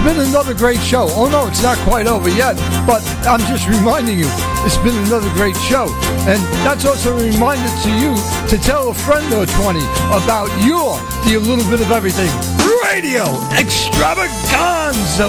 been another great show. Oh no, it's not quite over yet, but I'm just reminding you, it's been another great show. And that's also a reminder to you to tell a friend or 20 about the Little Bit of Everything Radio Extravaganza.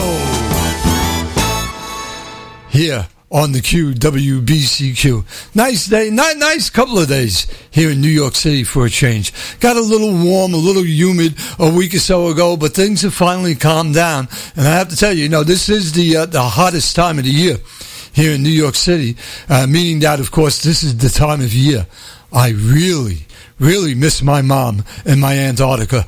Here on the WBCQ. Nice day, nice couple of days here in New York City for a change. Got a little warm, a little humid a week or so ago, but things have finally calmed down. And I have to tell you, this is the hottest time of the year here in New York City, meaning that, of course, this is the time of year I really, really miss my mom and my Antarctica.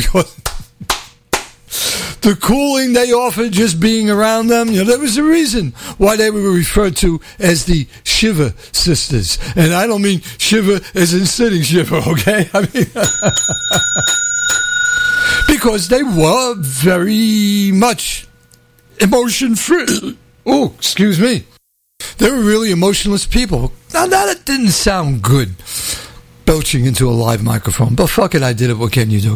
The cooling they offered just being around them, there was a reason why they were referred to as the Shiva Sisters. And I don't mean Shiva as in sitting Shiva, okay? I mean, because they were very much emotion-free. Oh, excuse me. They were really emotionless people. Now, that didn't sound good, belching into a live microphone. But fuck it, I did it. What can you do?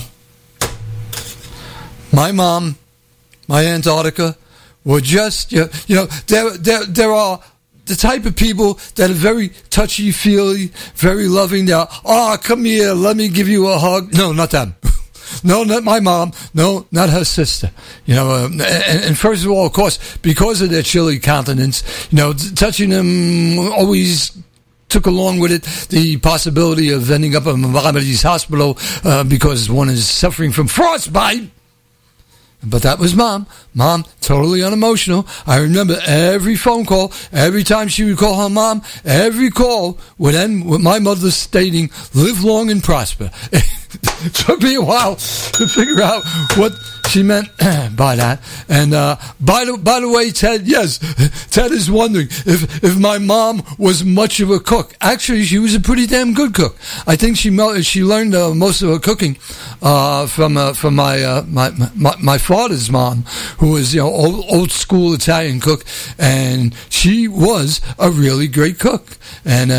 My mom, my Antarctica, were just, there are the type of people that are very touchy-feely, very loving. They're, come here, let me give you a hug. No, not them. No, not my mom. No, not her sister. And first of all, of course, because of their chilly countenance, touching them always took along with it the possibility of ending up in Maimonides Hospital because one is suffering from frostbite. But that was Mom. Mom, totally unemotional. I remember every phone call, every time she would call her mom, every call would end with my mother stating, "Live long and prosper." It took me a while to figure out what she meant by that. And by the way, Ted, yes, Ted is wondering if my mom was much of a cook. Actually, she was a pretty damn good cook. I think she learned most of her cooking from my father's mom, who was old school Italian cook, and she was a really great cook. And